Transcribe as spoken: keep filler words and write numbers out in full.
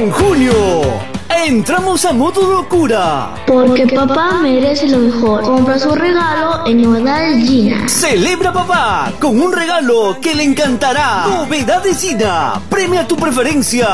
En junio, entramos a modo locura. Porque papá merece lo mejor. Compra su regalo en Novedades Gina. Celebra papá con un regalo que le encantará. Novedades Gina. Premia tu preferencia.